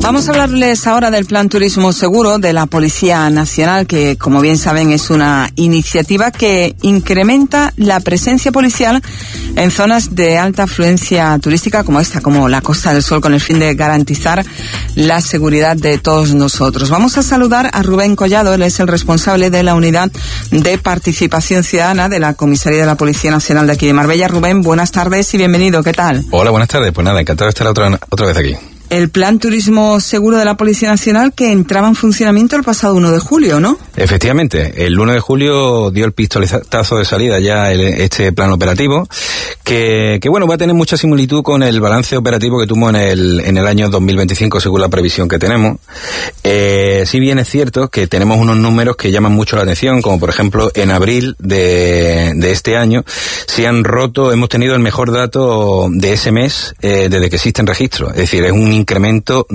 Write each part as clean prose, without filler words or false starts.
Vamos a hablarles ahora del Plan Turismo Seguro de la Policía Nacional, que, como bien saben, es una iniciativa que incrementa la presencia policial en zonas de alta afluencia turística como esta, como la Costa del Sol, con el fin de garantizar la seguridad de todos nosotros. Vamos a saludar a Rubén Collado, él es el responsable de la Unidad de Participación Ciudadana de la Comisaría de la Policía Nacional de aquí de Marbella. Rubén, buenas tardes y bienvenido, ¿qué tal? Hola, buenas tardes, pues nada, encantado de estar otra vez aquí. El Plan Turismo Seguro de la Policía Nacional que entraba en funcionamiento el pasado 1 de julio, ¿no? Efectivamente, el 1 de julio dio el pistoletazo de salida ya este plan operativo, que bueno, va a tener mucha similitud con el balance operativo que tuvo en el año 2025 según la previsión que tenemos. Si bien es cierto que tenemos unos números que llaman mucho la atención, como por ejemplo en abril de este año hemos tenido el mejor dato de ese mes desde que existen registros, es decir, es un incremento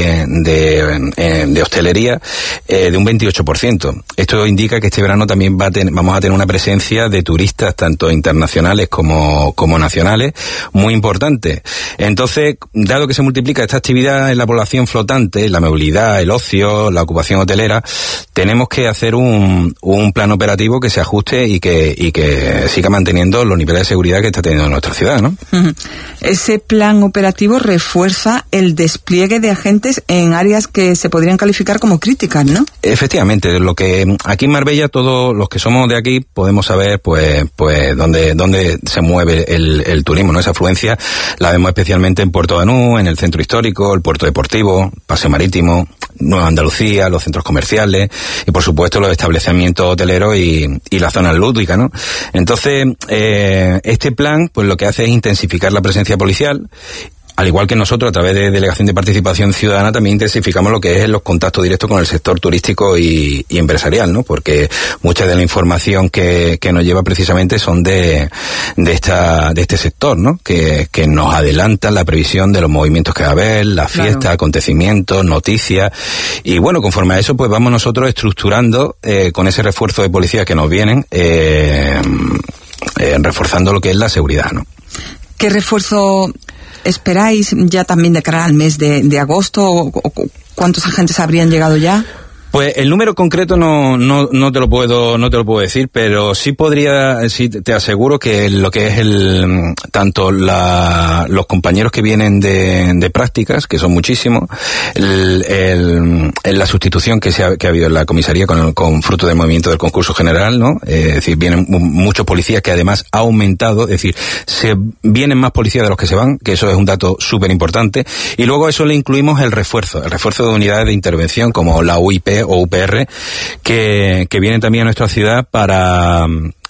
de hostelería de un 28%. Esto indica que este verano también vamos a tener una presencia de turistas tanto internacionales como nacionales muy importante. Entonces, dado que se multiplica esta actividad en la población flotante, la movilidad, el ocio, la ocupación hotelera, tenemos que hacer un plan operativo que se ajuste y que siga manteniendo los niveles de seguridad que está teniendo nuestra ciudad, ¿no? Ese plan operativo refuerza el despliegue de agentes en áreas que se podrían calificar como críticas, ¿no? Efectivamente, lo que aquí en Marbella todos los que somos de aquí podemos saber pues dónde se mueve el turismo, ¿no? Esa afluencia la vemos especialmente en Puerto Banús, en el centro histórico, el puerto deportivo, Paseo Marítimo, Nueva Andalucía, los centros comerciales y por supuesto los establecimientos hoteleros y las zonas lúdicas, ¿no? Entonces, este plan pues lo que hace es intensificar la presencia policial. Al igual que nosotros, a través de Delegación de Participación Ciudadana, también intensificamos lo que es los contactos directos con el sector turístico y empresarial, ¿no? Porque mucha de la información que nos lleva precisamente son de este sector, ¿no? Que nos adelanta la previsión de los movimientos que va a haber, las fiestas, claro, acontecimientos, noticias. Y bueno, conforme a eso, pues vamos nosotros estructurando con ese refuerzo de policías que nos vienen, reforzando lo que es la seguridad, ¿no? ¿Qué refuerzo esperáis ya también de cara al mes de agosto? ¿Cuántos agentes habrían llegado ya? Pues el número concreto no te lo puedo decir, pero sí te aseguro que lo que es tanto los compañeros que vienen de prácticas, que son muchísimos, la sustitución que ha habido en la comisaría con fruto del movimiento del concurso general, ¿no? Es decir, vienen muchos policías que además ha aumentado, es decir, vienen más policías de los que se van, que eso es un dato súper importante, y luego a eso le incluimos el refuerzo de unidades de intervención como la UIP o UPR, que vienen también a nuestra ciudad para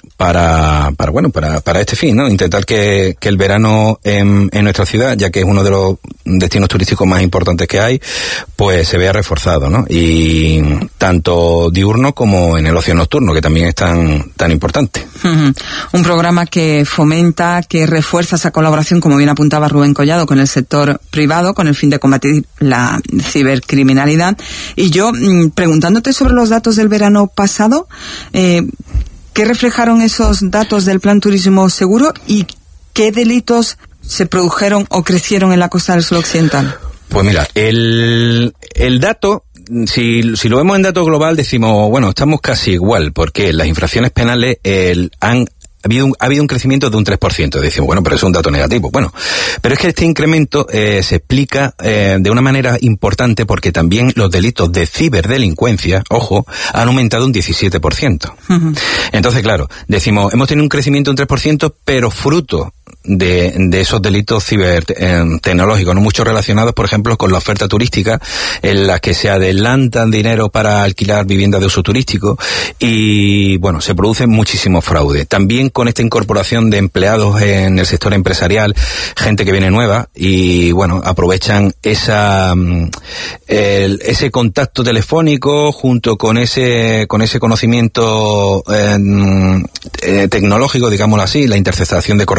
este fin, ¿no? Intentar que el verano en nuestra ciudad, ya que es uno de los destinos turísticos más importantes que hay, pues se vea reforzado, ¿no? Y tanto diurno como en el ocio nocturno, que también es tan importante. Un programa que fomenta, que refuerza esa colaboración, como bien apuntaba Rubén Collado, con el sector privado, con el fin de combatir la cibercriminalidad. Y yo, preguntándote sobre los datos del verano pasado, ¿qué reflejaron esos datos del Plan Turismo Seguro y qué delitos se produjeron o crecieron en la Costa del Sol Occidental? Pues mira, el dato, si lo vemos en dato global, decimos, bueno, estamos casi igual, porque las infracciones penales ha habido un crecimiento de un 3%. Decimos, bueno, pero es un dato negativo. Bueno, pero es que este incremento se explica de una manera importante porque también los delitos de ciberdelincuencia, ojo, han aumentado un 17%. Entonces, claro, decimos, hemos tenido un crecimiento de un 3%, pero fruto de esos delitos cibertecnológicos, no muchos relacionados, por ejemplo, con la oferta turística, en las que se adelantan dinero para alquilar viviendas de uso turístico y, bueno, se produce muchísimo fraude. También con esta incorporación de empleados en el sector empresarial, gente que viene nueva y, bueno, aprovechan ese contacto telefónico junto con ese conocimiento tecnológico, digámoslo así, la interceptación de correo electrónico,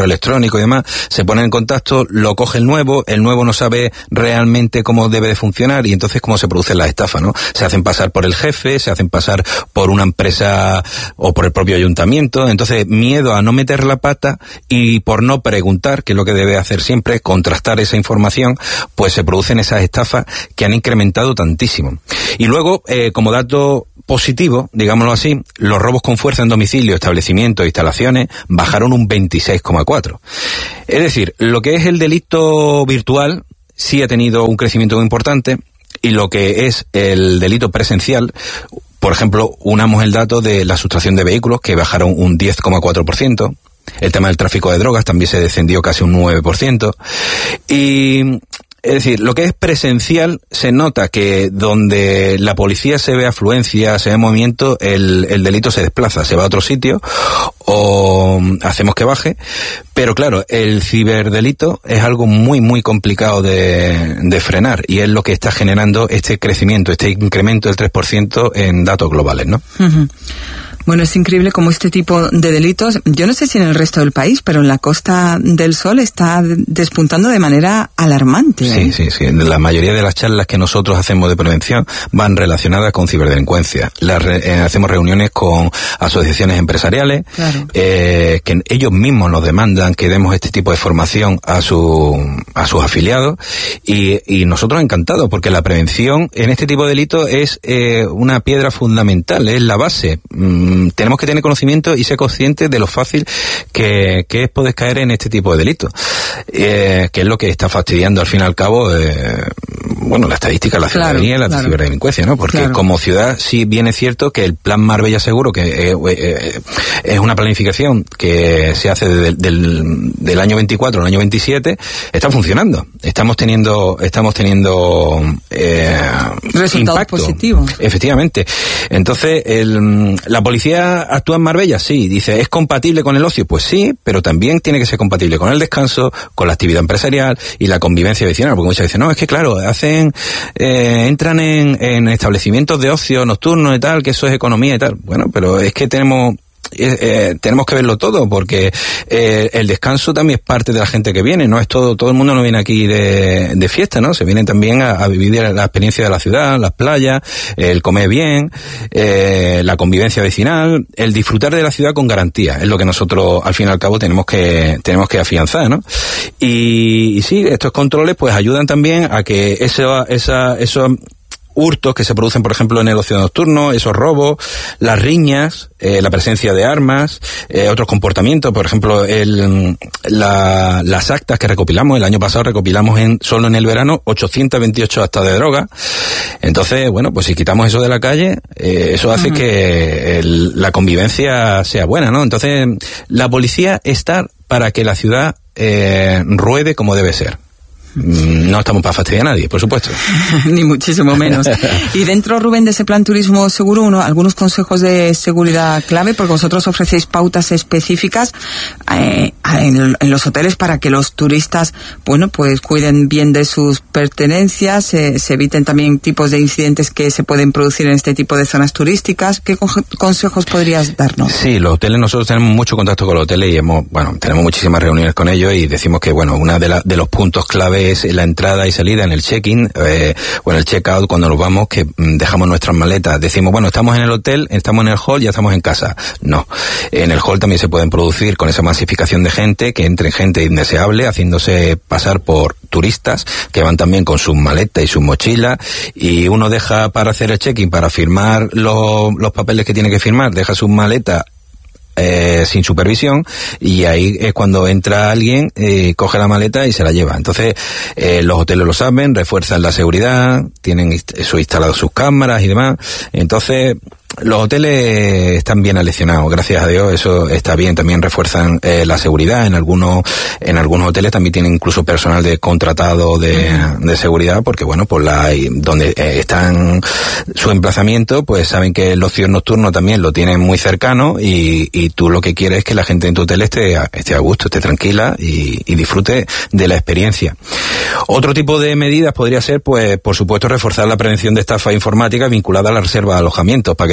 informático y demás, se ponen en contacto, lo coge el nuevo no sabe realmente cómo debe de funcionar y entonces cómo se producen las estafas, ¿no? Se hacen pasar por el jefe, se hacen pasar por una empresa o por el propio ayuntamiento, entonces miedo a no meter la pata y por no preguntar, que es lo que debe hacer siempre, contrastar esa información, pues se producen esas estafas que han incrementado tantísimo. Y luego, como dato positivo, digámoslo así, los robos con fuerza en domicilio, establecimientos, instalaciones, bajaron un 26,4%. Es decir, lo que es el delito virtual sí ha tenido un crecimiento muy importante y lo que es el delito presencial, por ejemplo, unamos el dato de la sustracción de vehículos, que bajaron un 10,4%. El tema del tráfico de drogas también se descendió casi un 9%. Y es decir, lo que es presencial, se nota que donde la policía se ve afluencia, se ve movimiento, el delito se desplaza, se va a otro sitio o hacemos que baje. Pero claro, el ciberdelito es algo muy, muy complicado de frenar y es lo que está generando este crecimiento, este incremento del 3% en datos globales, ¿no? Uh-huh. Bueno, es increíble cómo este tipo de delitos, yo no sé si en el resto del país, pero en la Costa del Sol está despuntando de manera alarmante. Sí. La mayoría de las charlas que nosotros hacemos de prevención van relacionadas con ciberdelincuencia. Hacemos reuniones con asociaciones empresariales, claro, que ellos mismos nos demandan que demos este tipo de formación a sus afiliados y nosotros encantados, porque la prevención en este tipo de delitos es una piedra fundamental, es la base. Tenemos que tener conocimiento y ser conscientes de lo fácil que es poder caer en este tipo de delitos, que es lo que está fastidiando al fin y al cabo la estadística, la ciudadanía, claro, la ciberdelincuencia, ¿no? Porque claro, como ciudad sí bien es cierto que el Plan Marbella Seguro, que es una planificación que se hace del año 24 al año 27, está funcionando. Estamos teniendo resultados impacto positivos. Efectivamente. Entonces, la policía actúa en Marbella, sí, dice, ¿es compatible con el ocio? Pues sí, pero también tiene que ser compatible con el descanso, con la actividad empresarial y la convivencia vecinal, porque muchas veces, no, es que claro, entran en establecimientos de ocio nocturno y tal, que eso es economía y tal. Bueno, pero es que tenemos que verlo todo, porque el descanso también es parte de la gente que viene, no es todo el mundo no viene aquí de fiesta, ¿no? Se vienen también a vivir la experiencia de la ciudad, las playas, el comer bien, la convivencia vecinal, el disfrutar de la ciudad con garantía, es lo que nosotros al fin y al cabo tenemos que afianzar, ¿no? Y sí, estos controles pues ayudan también a que esos hurtos que se producen, por ejemplo, en el ocio nocturno, esos robos, las riñas, la presencia de armas, otros comportamientos, por ejemplo, las actas que recopilamos, el año pasado recopilamos solo en el verano 828 actas de droga. Entonces, bueno, pues si quitamos eso de la calle, eso hace que la convivencia sea buena, ¿no? Entonces, la policía está para que la ciudad ruede como debe ser. No estamos para fastidiar a nadie, por supuesto. Ni muchísimo menos. Y dentro, Rubén, de ese plan Turismo Seguro, algunos consejos de seguridad clave, porque vosotros ofrecéis pautas específicas en los hoteles para que los turistas, bueno, pues cuiden bien de sus pertenencias, se eviten también tipos de incidentes que se pueden producir en este tipo de zonas turísticas. ¿Qué consejos podrías darnos? Sí, los hoteles, nosotros tenemos mucho contacto con los hoteles y tenemos muchísimas reuniones con ellos y decimos que, una de los puntos clave es la entrada y salida en el check-in o en el check-out cuando nos vamos, que dejamos nuestras maletas. Decimos, estamos en el hotel, estamos en el hall, ya estamos en casa. No. En el hall también se pueden producir, con esa masificación de gente, que entre gente indeseable, haciéndose pasar por turistas, que van también con sus maletas y sus mochilas, y uno deja para hacer el check-in, para firmar los papeles que tiene que firmar, deja sus maletas sin supervisión, y ahí es cuando entra alguien, coge la maleta y se la lleva. Entonces, los hoteles lo saben, refuerzan la seguridad, tienen instaladas sus cámaras y demás. Entonces, los hoteles están bien aleccionados, gracias a Dios, eso está bien. También refuerzan la seguridad. En algunos hoteles también tienen incluso personal contratado de seguridad, porque donde están su emplazamiento, pues saben que el ocio nocturno también lo tienen muy cercano, y tú lo que quieres es que la gente en tu hotel esté a gusto, esté tranquila y disfrute de la experiencia. Otro tipo de medidas podría ser, pues, por supuesto, reforzar la prevención de estafa informática vinculada a la reserva de alojamientos, paquetes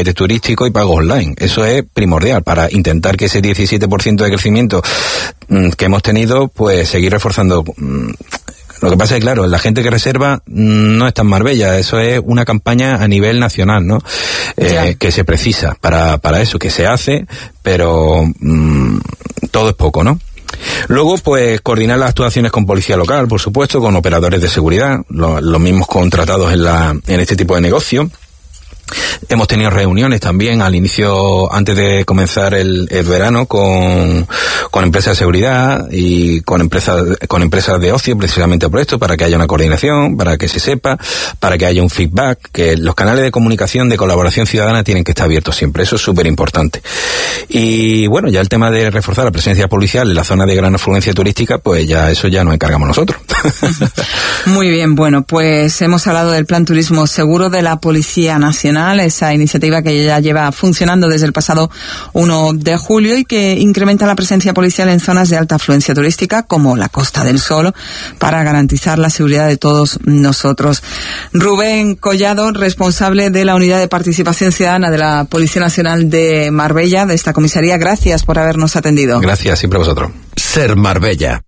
tiquetes turísticos y pagos online. Eso es primordial para intentar que ese 17% de crecimiento que hemos tenido, pues seguir reforzando. Lo que pasa es que, claro, la gente que reserva no está en Marbella. Eso es una campaña a nivel nacional, ¿no? Que se precisa para eso, que se hace, pero todo es poco, ¿no? Luego, pues, coordinar las actuaciones con policía local, por supuesto, con operadores de seguridad, los mismos contratados en este tipo de negocio. Hemos tenido reuniones también al inicio, antes de comenzar el verano, con empresas de seguridad y con empresas de ocio, precisamente por esto, para que haya una coordinación, para que se sepa, para que haya un feedback, que los canales de comunicación, de colaboración ciudadana tienen que estar abiertos siempre. Eso es súper importante. Y bueno, ya el tema de reforzar la presencia policial en la zona de gran afluencia turística, pues ya eso ya nos encargamos nosotros. Muy bien, bueno, pues hemos hablado del Plan Turismo Seguro de la Policía Nacional, esa iniciativa que ya lleva funcionando desde el pasado 1 de julio y que incrementa la presencia policial en zonas de alta afluencia turística como la Costa del Sol para garantizar la seguridad de todos nosotros. Rubén Collado, responsable de la Unidad de Participación Ciudadana de la Policía Nacional de Marbella, de esta comisaría, gracias por habernos atendido. Gracias, siempre a vosotros. Ser Marbella.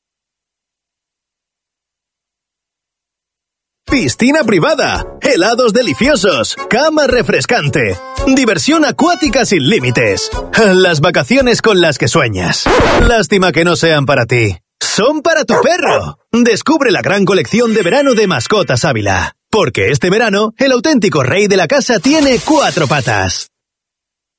Piscina privada, helados deliciosos, cama refrescante, diversión acuática sin límites, las vacaciones con las que sueñas. Lástima que no sean para ti, son para tu perro. Descubre la gran colección de verano de Mascotas Ávila, porque este verano el auténtico rey de la casa tiene 4 patas.